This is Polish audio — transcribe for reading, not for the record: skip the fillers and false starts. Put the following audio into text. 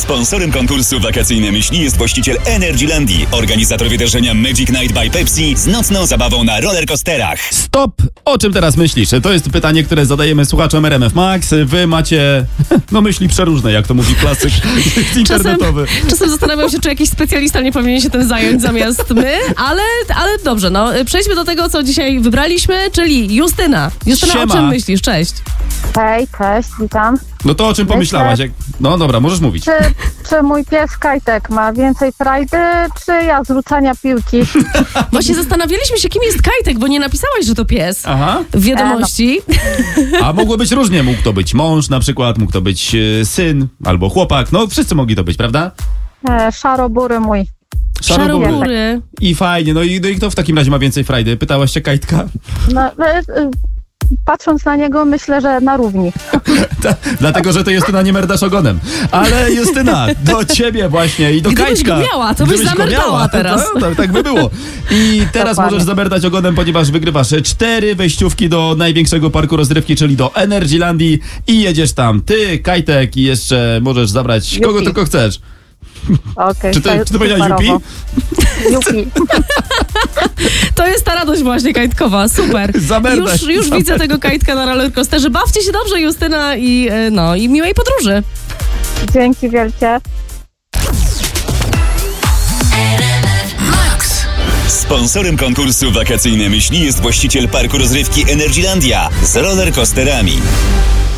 Sponsorem konkursu Wakacyjne Myśli jest właściciel Energylandii, organizator wydarzenia Magic Night by Pepsi z nocną zabawą na rollercoasterach. Stop! O czym teraz myślisz? To jest pytanie, które zadajemy słuchaczom RMF Max. Wy macie, myśli przeróżne, jak to mówi klasyk internetowy. Czasem zastanawiam się, czy jakiś specjalista nie powinien się tym zająć zamiast my, ale dobrze, przejdźmy do tego, co dzisiaj wybraliśmy, czyli Justyna. Justyna, Siema. o czym myślisz? Cześć. Hej, cześć, witam. No to o czym pomyślałaś? No dobra, możesz mówić. Czy mój pies Kajtek ma więcej frajdy, czy ja z rzucania piłki? Właśnie zastanawialiśmy się, kim jest Kajtek, bo nie napisałaś, że to pies Aha. w wiadomości. A mogło być różnie. Mógł to być mąż na przykład, mógł to być syn albo chłopak. No wszyscy mogli to być, prawda? Szarobury mój. Szarobury. I fajnie. No i kto w takim razie ma więcej frajdy? Pytałaś się Kajtka? Patrząc na niego, myślę, że na równi. Dlatego, że to Justyna nie merdasz ogonem. Ale Justyna, do ciebie właśnie i do Gdybyś Kajtka. go miała, to byś Gdybyś go zamerdała miała, teraz. Tak by było. I teraz Dokładnie. możesz zamerdać ogonem, ponieważ wygrywasz 4 wejściówki do największego parku rozrywki, czyli do Energylandii i jedziesz tam. Ty, Kajtek i jeszcze możesz zabrać kogo Jupi. tylko chcesz. Okay, Czy ty powiedziałeś Jupi? Jupi. To jest ta radość właśnie Kajtkowa, super. Zamerdać. Już widzę tego Kajtka na rollercoasterze. Bawcie się dobrze, Justyna, i miłej podróży. Dzięki wielkie. Sponsorem konkursu Wakacyjne Myśli jest właściciel parku rozrywki Energylandia z rollercoasterami.